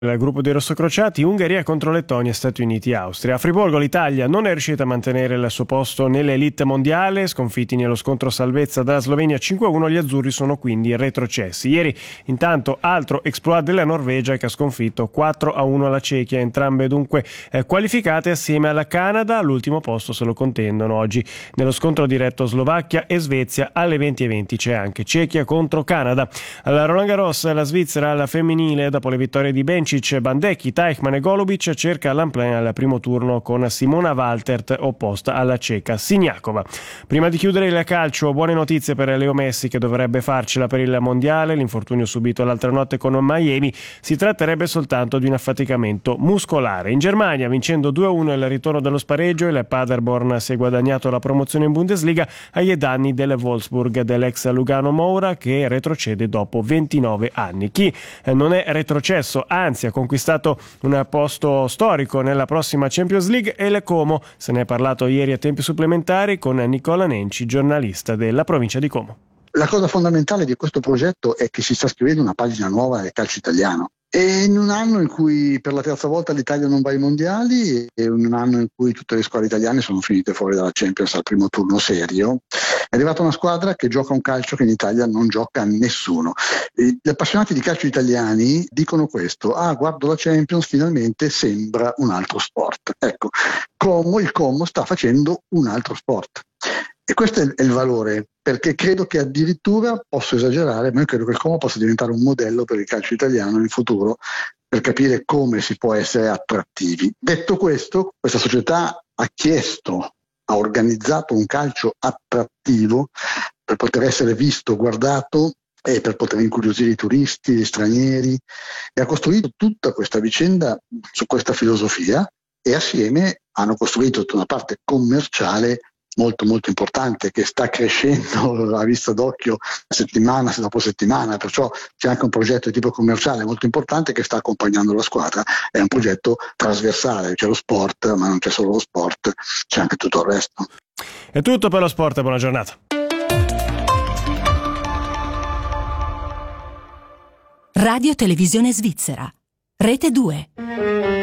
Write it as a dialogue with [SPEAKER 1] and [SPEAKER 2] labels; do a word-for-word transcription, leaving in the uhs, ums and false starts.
[SPEAKER 1] Il gruppo dei rossocrociati, Ungheria contro Lettonia, Stati Uniti, Austria. A Friburgo l'Italia non è riuscita a mantenere il suo posto nell'elite mondiale, sconfitti nello scontro salvezza dalla Slovenia cinque a uno, gli azzurri sono quindi retrocessi. Ieri intanto altro exploit della Norvegia che ha sconfitto quattro a uno la Cechia, entrambe dunque eh, qualificate assieme alla Canada, l'ultimo posto se lo contendono oggi. Nello scontro diretto Slovacchia e Svezia alle venti e venti c'è anche Cechia contro Canada. Alla Roland Garros la Svizzera alla femminile, dopo le vittorie di Bencic, Bandecchi, Teichmann e Golubic, cerca l'Amplein al primo turno con Simona Waltert opposta alla ceca Siniakova. Prima di chiudere il calcio, buone notizie per Leo Messi che dovrebbe farcela per il mondiale. L'infortunio subito l'altra notte con Miami si tratterebbe soltanto di un affaticamento muscolare. In Germania, vincendo due a uno il ritorno dello spareggio, il Paderborn si è guadagnato la promozione in Bundesliga agli danni del Wolfsburg dell'ex Lugano Moura che retrocede dopo ventinove anni. Chi non è retrocesso, anzi ha conquistato un posto storico nella prossima Champions League e il Como. Se ne è parlato ieri a tempi supplementari con Nicola Nenci, giornalista della provincia di Como.
[SPEAKER 2] La cosa fondamentale di questo progetto è che si sta scrivendo una pagina nuova del calcio italiano. E in un anno in cui per la terza volta l'Italia non va ai mondiali e in un anno in cui tutte le squadre italiane sono finite fuori dalla Champions al primo turno serio, è arrivata una squadra che gioca un calcio che in Italia non gioca nessuno. Gli appassionati di calcio italiani dicono questo: ah, guardo la Champions, finalmente sembra un altro sport. Ecco, Como, il Como sta facendo un altro sport. E questo è il valore, perché credo che addirittura, posso esagerare, ma io credo che il Como possa diventare un modello per il calcio italiano in futuro, per capire come si può essere attrattivi. Detto questo, questa società ha chiesto, ha organizzato un calcio attrattivo per poter essere visto, guardato e per poter incuriosire i turisti, gli stranieri, e ha costruito tutta questa vicenda su questa filosofia e assieme hanno costruito tutta una parte commerciale molto molto importante che sta crescendo a vista d'occhio settimana dopo settimana, perciò c'è anche un progetto di tipo commerciale molto importante che sta accompagnando la squadra. È un progetto trasversale, c'è lo sport ma non c'è solo lo sport, c'è anche tutto il resto.
[SPEAKER 1] È tutto per lo sport, buona giornata.
[SPEAKER 3] Radio Televisione Svizzera, Rete due.